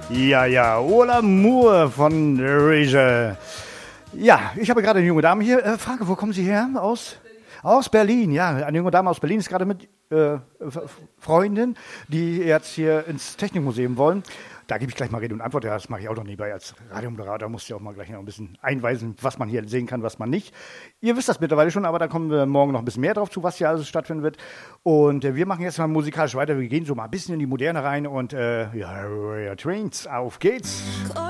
Ja, Ola Moore von Erasure. Ja, ich habe gerade eine junge Dame hier. Frage, wo kommen Sie her? Aus Berlin, ja. Eine junge Dame aus Berlin ist gerade mit Freundin, die jetzt hier ins Technikmuseum wollen. Da gebe ich gleich mal Rede und Antwort. Ja, das mache ich auch noch nebenbei als Radiomoderator. Muss ich auch mal gleich noch ein bisschen einweisen, was man hier sehen kann, was man nicht. Ihr wisst das mittlerweile schon, aber da kommen wir morgen noch ein bisschen mehr drauf zu, was hier alles stattfinden wird. Und wir machen jetzt mal musikalisch weiter. Wir gehen so mal ein bisschen in die Moderne rein und Trains, auf geht's.